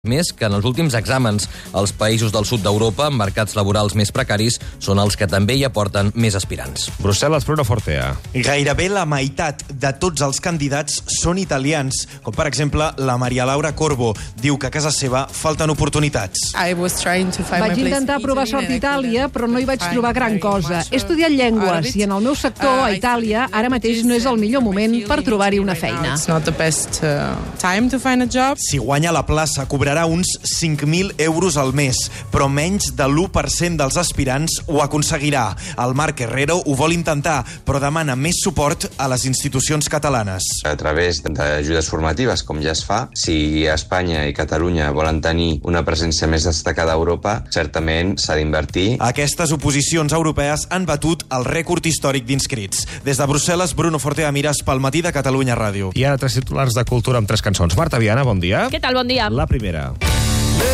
Més que en els últims exàmens. Els països del sud d'Europa, amb mercats laborals més precaris, són els que també hi aporten més aspirants. Brussel·les, Bruno Fortea. Gairebé la meitat de tots els candidats són italians, com per exemple la Maria Laura Corbo. Diu que a casa seva falten oportunitats. Vaig intentar provar sort a Itàlia, però no hi vaig trobar gran cosa. He estudiat llengües i en el meu sector, a Itàlia, ara mateix no és el millor moment per trobar-hi una feina. Si guanya la plaça, cobrarà uns 5.000 euros al mes, però menys de l'1% dels aspirants ho aconseguirà. El Marc Herrero ho vol intentar, però demana més suport a les institucions catalanes. A través d'ajudes formatives, com ja es fa, si Espanya i Catalunya volen tenir una presència més destacada a Europa, certament s'ha d'invertir. Aquestes oposicions europees han batut el rècord històric d'inscrits. Des de Brussel·les, Bruno Fortea, Mires pel matí de Catalunya Ràdio. I ara 3 titulars de cultura amb 3 cançons. Marta Viana, bon dia. Què tal, bon dia? La primera.